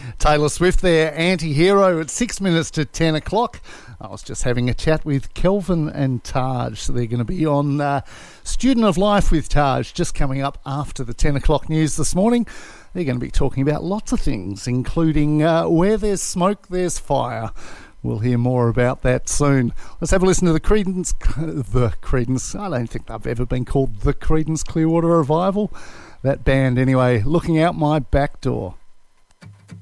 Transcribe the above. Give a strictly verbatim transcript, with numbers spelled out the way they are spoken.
Taylor Swift there, Anti-Hero at six minutes to ten o'clock. I was just having a chat with Kelvin and Taj. So they're going to be on uh, Student of Life with Taj, just coming up after the ten o'clock news this morning. They're going to be talking about lots of things, including uh, where there's smoke, there's fire. We'll hear more about that soon. Let's have a listen to the Creedence, the Creedence, I don't think they've ever been called the Creedence Clearwater Revival. That band anyway, Looking Out My Back Door.